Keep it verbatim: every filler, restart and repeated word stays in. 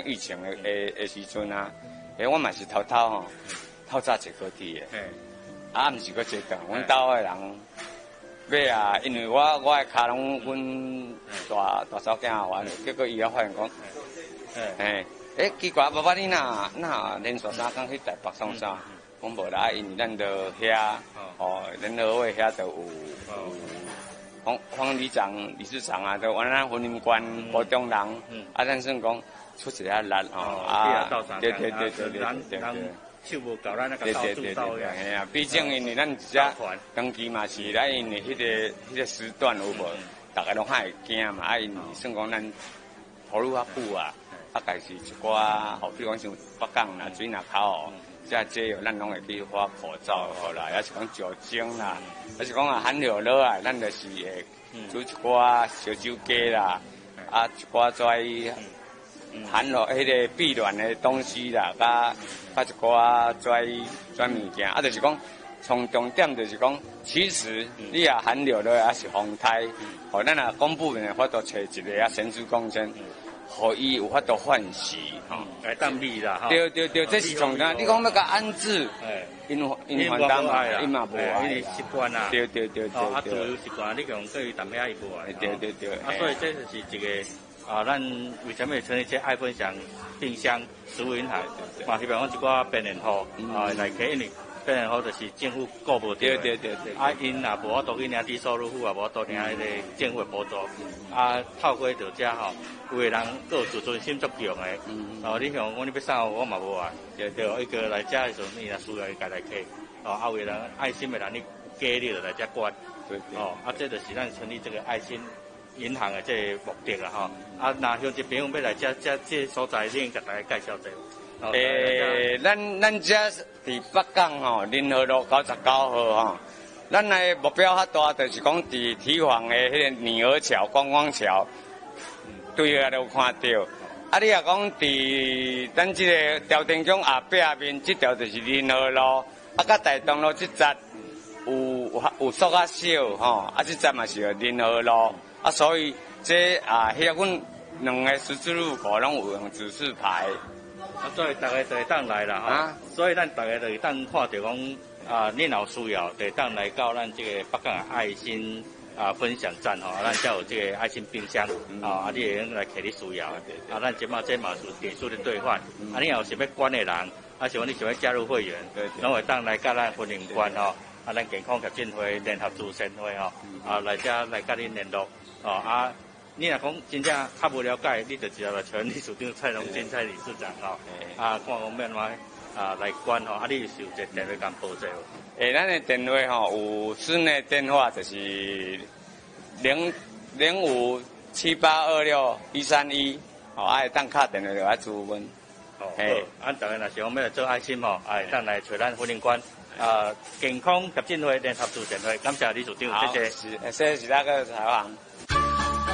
疫情的的的时阵啊，诶，我嘛是偷偷吼，透早坐高铁的，啊，毋是搁坐长，阮兜的人。买啊，因为我我的脚拢阮大大嫂囝还，结果伊也发现讲，诶，诶，奇怪，爸爸你哪哪连续三工去台北送啥？讲无啦，因为咱着遐，哦，联合会遐着有有方方理长、理事长啊，都往咱婚姻关保中人，啊，咱算讲出一下力哦，啊，对对对对对对对。 手无够咱那个到处到呀， 嘿啊，毕竟因为咱只登记嘛是咱因为迄个迄个时段有无，大家拢较会惊嘛，啊因为算讲咱投入较久啊，啊，家是一寡，吼，比如讲像北港啦、水若口哦，即这有咱拢会去发口罩好啦，也是讲酒精啦，也是讲啊含料落啊，咱就是会煮一寡烧酒鸡啦，啊一寡跩含落迄个避卵的东西啦，甲。啊，一寡跩跩物件，啊，就是讲，从重点就是讲，其实你也含料了，也是防胎，互咱啊公部门法度找一个啊神职工程，互伊有法度换洗，吼， 来当米啦，哈。 对对对，这是重点。你讲要甲安置，因因还担爱，因嘛无爱， 因习惯啦。 对对对对。 啊，自由习惯，你讲对于淡薄仔伊无爱。 对对对。 啊，所以这就是一个。啊，咱为什么会成立这爱分享冰箱食物银行？嘛，希望讲一寡病人户啊来起，因为病人户就是政府顾无到。 对对对对。 啊，因也无法度去领低收入户，也无法度领迄个政府的补助。啊，透过着遮吼，有的人个自尊心足强的。嗯。哦，你像我你要啥我嘛无啊，就就一个来遮的时候，你若需要伊家来起。哦，啊，有的人爱心的人，你加你就来遮管。对对。哦，啊，这就是咱成立这个爱心。银行的这个目的啦，吼，啊，那像这朋友要来这这这所在，你甲大家介绍者。 诶，咱咱这伫北港吼，联合路九十九号吼，咱的目标较大，就是讲伫堤防的迄个女儿桥、观光桥，对下都有看到。啊，你若讲伫咱这个条田宫后壁面，这条就是联合路，啊，甲大东路这节有有缩较少吼，啊，这节嘛是联合路。啊，所以这啊，遐阮两个十字路口拢有用指示牌， 啊，所以大家就会当来啦，啊，所以咱大家就会当看到讲啊，你若有需要，就会当来到咱这个北港爱心啊分享站吼，咱才有这个爱心冰箱，啊，啊，你会用来摕你需要，啊，咱即马这嘛是点数的兑换，啊，你若有想要管的人，啊，想讲你想要加入会员，拢会当来甲咱婚姻关吼，啊，咱健康促进会联合慈善会吼，啊，来遮来甲你联络。哦啊，你若讲真正较无了解，你就直接来找理事长蔡荣金蔡理事长吼，啊，看讲免话啊来管吼，啊，你是有一个电话甲报者无？ 诶，咱的电话吼有室内电话就是零零五七八二六一三一，哦，爱当敲电话就来咨询。 哦，好，俺大家若是讲要做爱心吼，哎，当来找咱婚姻馆。啊，健康协进会联合慈善会，感谢理事长，谢谢。 是，谢谢大家采访。